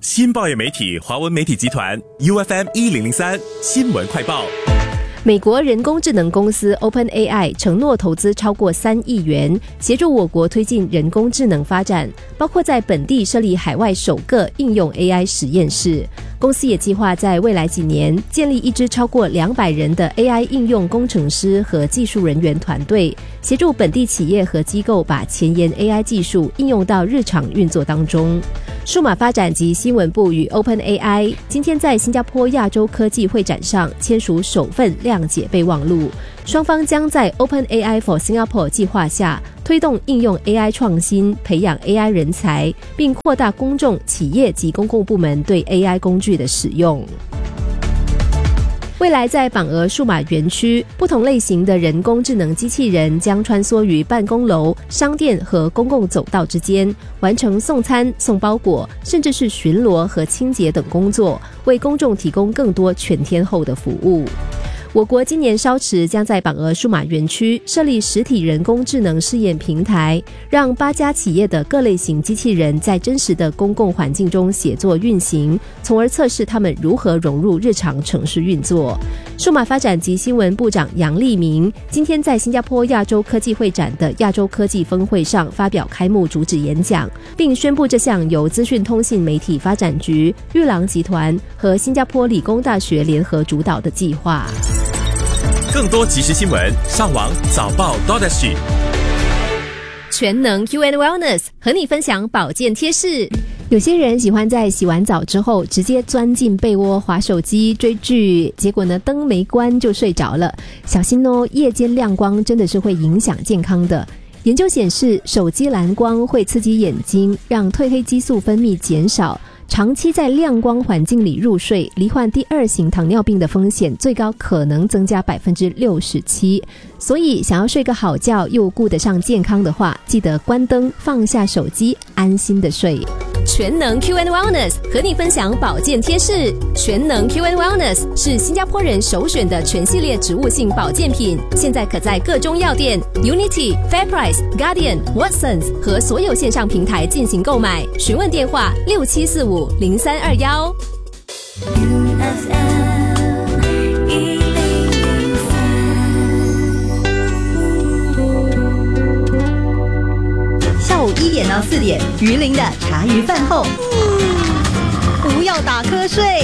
新报业媒体华文媒体集团 UFM1003 新闻快报。 美国人工智能公司 OpenAI 承诺投资超过3亿元，协助我国推进人工智能发展，包括在本地设立海外首个应用 AI 实验室。公司也计划在未来几年建立一支超过200人的 AI 应用工程师和技术人员团队，协助本地企业和机构把前沿 AI 技术应用到日常运作当中。数码发展及新闻部与 OpenAI 今天在新加坡亚洲科技会展上签署首份谅解备忘录，双方将在 OpenAI for Singapore 计划下推动应用 AI 创新，培养 AI 人才，并扩大公众、企业及公共部门对 AI 工具的使用。未来在榜鹅数码园区，不同类型的人工智能机器人将穿梭于办公楼、商店和公共走道之间，完成送餐、送包裹，甚至是巡逻和清洁等工作，为公众提供更多全天候的服务。我国今年稍迟将在榜鹅数码园区设立实体人工智能试验平台，让8家企业的各类型机器人在真实的公共环境中协作运行，从而测试它们如何融入日常城市运作。数码发展及新闻部长杨立明今天在新加坡亚洲科技会展的亚洲科技峰会上发表开幕主旨演讲，并宣布这项由资讯通信媒体发展局、玉郎集团和新加坡理工大学联合主导的计划。 更多即时新闻，上网早报 .SG。 全能 Q&A Wellness 和你分享保健贴士。有些人喜欢在洗完澡之后直接钻进被窝滑手机追剧，结果呢灯没关就睡着了。小心哦，夜间亮光真的是会影响健康的。研究显示，手机蓝光会刺激眼睛，让褪黑激素分泌减少，长期在亮光环境里入睡，罹患第2型糖尿病的风险最高可能增加67%。所以想要睡个好觉又顾得上健康的话，记得关灯，放下手机，安心的睡。全能 Q&A Wellness 和你分享保健贴士。全能 Q&A Wellness 是新加坡人首选的全系列植物性保健品，现在可在各中药店、Unity、FairPrice、Guardian、Watsons 和所有线上平台进行购买。询问电话67450321。 下午1点到4点，鱼鳞的茶余饭后，不要打瞌睡。